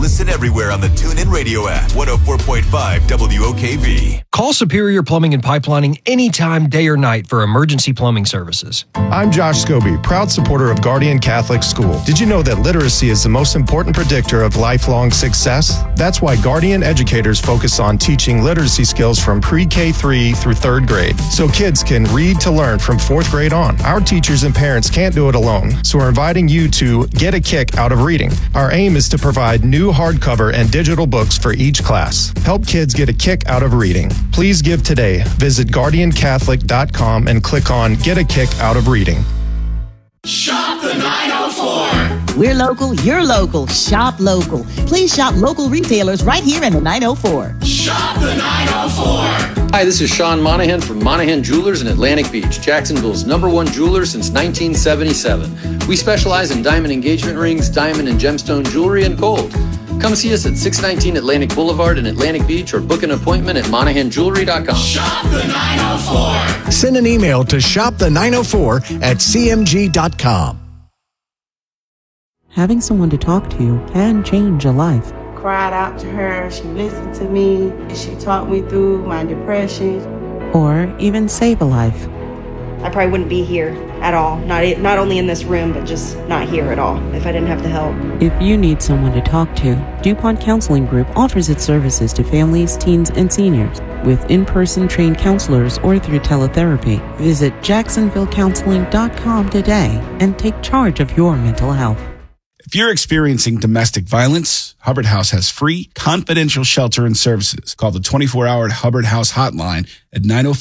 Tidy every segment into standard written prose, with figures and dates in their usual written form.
Listen everywhere on the TuneIn Radio app. 104.5 WOKV. Call Superior Plumbing and Pipelining anytime, day or night for emergency plumbing services. I'm Josh Scobie, proud supporter of Guardian Catholic School. Did you know that literacy is the most important predictor of lifelong success? That's why Guardian educators focus on teaching literacy skills from pre-K 3 through 3rd grade, so kids can read to learn from 4th grade on. Our teachers and parents can't do it alone, so we're inviting you to get a kick out of reading. Our aim is to provide new hardcover and digital books for each class. Help kids get a kick out of reading. Please give today. Visit GuardianCatholic.com and click on Get a Kick Out of Reading. Shop the 904. We're local, you're local. Shop local. Please shop local retailers right here in the 904. Shop the 904. Hi, this is Sean Monahan from Monahan Jewelers in Atlantic Beach, Jacksonville's #1 jeweler since 1977. We specialize in diamond engagement rings, diamond and gemstone jewelry, and gold. Come see us at 619 Atlantic Boulevard in Atlantic Beach or book an appointment at MonahanJewelry.com. Shop the 904. Send an email to shopthe904@cmg.com. Having someone to talk to can change a life. Cried out to her, she listened to me, she talked me through my depression. Or even save a life. I probably wouldn't be here at all. Not only in this room, but just not here at all if I didn't have the help. If you need someone to talk to, DuPont Counseling Group offers its services to families, teens, and seniors with in-person trained counselors or through teletherapy. Visit JacksonvilleCounseling.com today and take charge of your mental health. If you're experiencing domestic violence, Hubbard House has free, confidential shelter and services. Call the 24-hour Hubbard House hotline at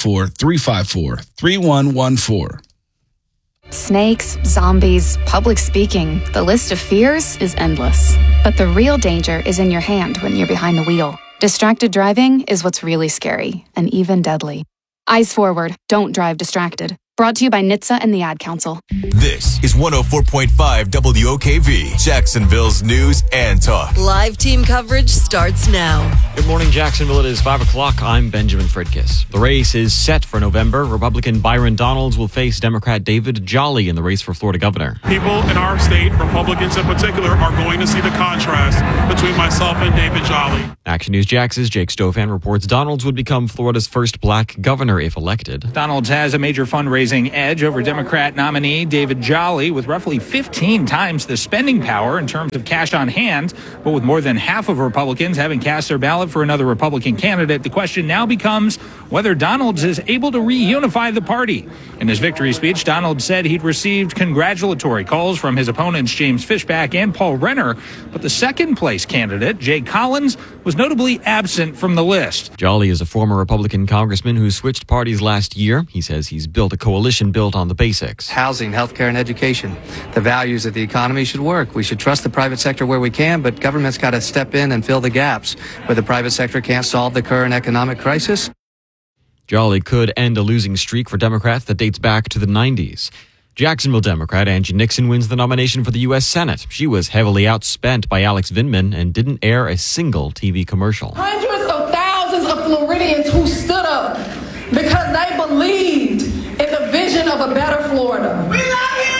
904-354-3114. Snakes, zombies, public speaking. The list of fears is endless. But the real danger is in your hand when you're behind the wheel. Distracted driving is what's really scary and even deadly. Eyes forward. Don't drive distracted. Brought to you by NHTSA and the Ad Council. This is 104.5 WOKV, Jacksonville's news and talk. Live team coverage starts now. Good morning, Jacksonville. It is 5 o'clock. I'm Benjamin Fridkis. The race is set for November. Republican Byron Donalds will face Democrat David Jolly in the race for Florida governor. People in our state, Republicans in particular, are going to see the contrast between myself and David Jolly. Action News Jax's Jake Stofan reports Donalds would become Florida's first black governor if elected. Donalds has a major fundraising edge over Democrat nominee David Jolly with roughly 15 times the spending power in terms of cash on hand. But with more than half of Republicans having cast their ballot for another Republican candidate, the question now becomes whether Donalds is able to reunify the party. In his victory speech, Donalds said he'd received congratulatory calls from his opponents James Fishback and Paul Renner, but the second place candidate, Jay Collins, was notably absent from the list. Jolly is a former Republican congressman who switched parties last year. He says he's built a coalition built on the basics. Housing, healthcare, and education. The values of the economy should work. We should trust the private sector where we can, but government's got to step in and fill the gaps. Where the private sector can't solve the current economic crisis. Jolly could end a losing streak for Democrats that dates back to the 90s. Jacksonville Democrat Angie Nixon wins the nomination for the U.S. Senate. She was heavily outspent by Alex Vindman and didn't air a single TV commercial. Hundreds of thousands of Floridians who stood up because they believed in the vision of a better Florida. We love you!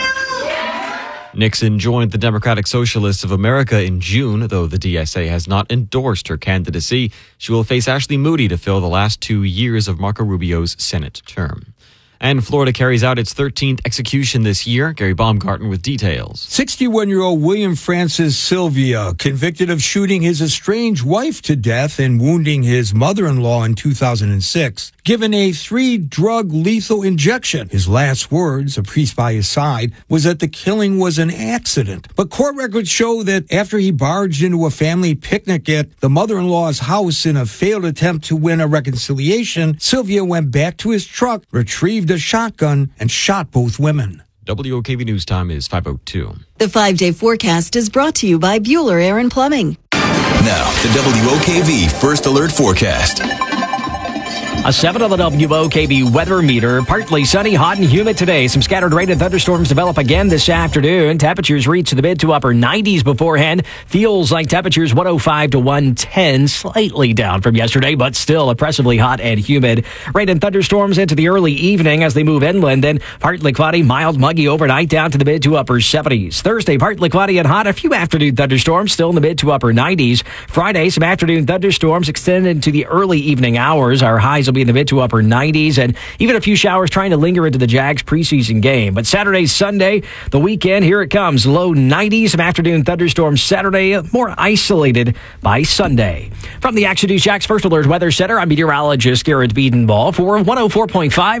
Nixon joined the Democratic Socialists of America in June, though the DSA has not endorsed her candidacy. She will face Ashley Moody to fill the last 2 years of Marco Rubio's Senate term. And Florida carries out its 13th execution this year. Gary Baumgarten with details. 61-year-old William Francis Sylvia, convicted of shooting his estranged wife to death and wounding his mother-in-law in 2006, given a 3-drug lethal injection. His last words, a priest by his side, was that the killing was an accident. But court records show that after he barged into a family picnic at the mother-in-law's house in a failed attempt to win a reconciliation, Sylvia went back to his truck, retrieved a shotgun, and shot both women. WOKV News Time is 5:02. The 5-day forecast is brought to you by Bueller Aaron Plumbing. Now, the WOKV First Alert Forecast. A 7 on the WOKV weather meter. Partly sunny, hot and humid today. Some scattered rain and thunderstorms develop again this afternoon. Temperatures reach the mid to upper 90s beforehand. Feels like temperatures 105 to 110, slightly down from yesterday, but still oppressively hot and humid. Rain and thunderstorms into the early evening as they move inland. Then partly cloudy, mild, muggy overnight down to the mid to upper 70s. Thursday, partly cloudy and hot. A few afternoon thunderstorms still in the mid to upper 90s. Friday, some afternoon thunderstorms extend into the early evening hours. Our highs will be in the mid to upper 90s, and even a few showers trying to linger into the Jags preseason game. But Saturday, Sunday, the weekend, here it comes. Low 90s, some afternoon thunderstorms Saturday, more isolated by Sunday. From the Action News Jax First Alert Weather Center, I'm meteorologist Garrett Biedenball for 104.5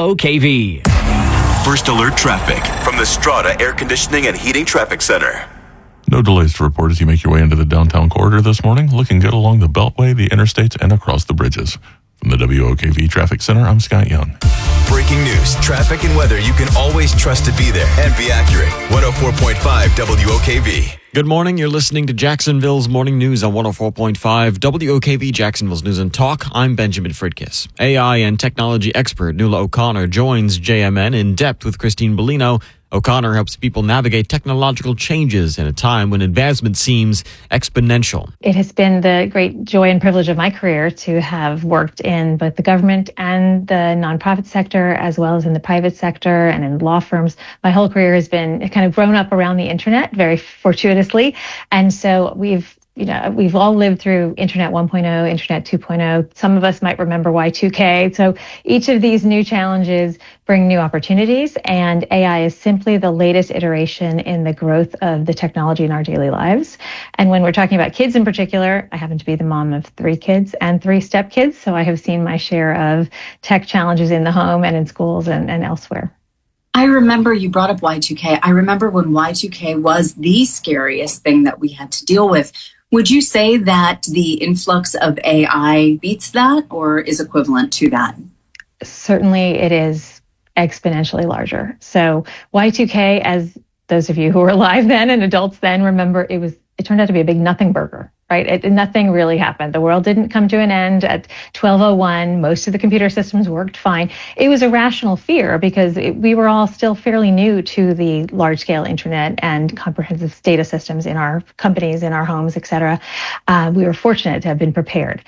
WOKV. First Alert traffic from the Strata Air Conditioning and Heating Traffic Center. No delays to report as you make your way into the downtown corridor this morning. Looking good along the Beltway, the interstates, and across the bridges. From the WOKV Traffic Center, I'm Scott Young. Breaking news, traffic, and weather you can always trust to be there and be accurate. 104.5 WOKV. Good morning. You're listening to Jacksonville's Morning News on 104.5 WOKV, Jacksonville's News and Talk. I'm Benjamin Fridkiss. AI and technology expert Nuala O'Connor joins JMN in depth with Christine Bellino. O'Connor helps people navigate technological changes in a time when advancement seems exponential. It has been the great joy and privilege of my career to have worked in both the government and the nonprofit sector, as well as in the private sector and in law firms. My whole career has been kind of grown up around the internet, very fortuitously. And so we've all lived through Internet 1.0, Internet 2.0. Some of us might remember Y2K. So each of these new challenges bring new opportunities, and AI is simply the latest iteration in the growth of the technology in our daily lives. And when we're talking about kids in particular, I happen to be the mom of 3 kids and 3 stepkids, so I have seen my share of tech challenges in the home and in schools and elsewhere. I remember you brought up Y2K. I remember when Y2K was the scariest thing that we had to deal with. Would you say that the influx of AI beats that or is equivalent to that? Certainly it is exponentially larger. So Y2K, as those of you who were alive then and adults then remember, it turned out to be a big nothing burger, right? Nothing really happened. The world didn't come to an end at 12:01. Most of the computer systems worked fine. It was a rational fear because we were all still fairly new to the large-scale internet and comprehensive data systems in our companies, in our homes, et cetera. We were fortunate to have been prepared.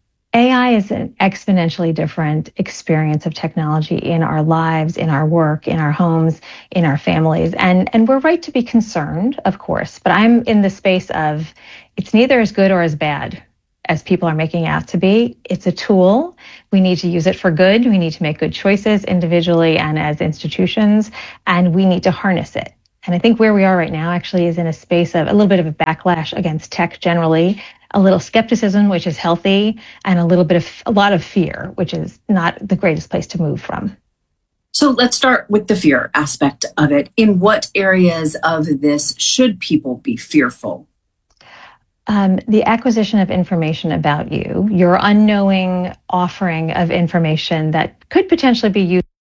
AI is an exponentially different experience of technology in our lives, in our work, in our homes, in our families. And we're right to be concerned, of course, but I'm in the space of it's neither as good or as bad as people are making out to be. It's a tool. We need to use it for good. We need to make good choices individually and as institutions, and we need to harness it. And I think where we are right now actually is in a space of a little bit of a backlash against tech generally, a little skepticism, which is healthy, and a lot of fear, which is not the greatest place to move from. So let's start with the fear aspect of it. In what areas of this should people be fearful? The acquisition of information about you, your unknowing offering of information that could potentially be used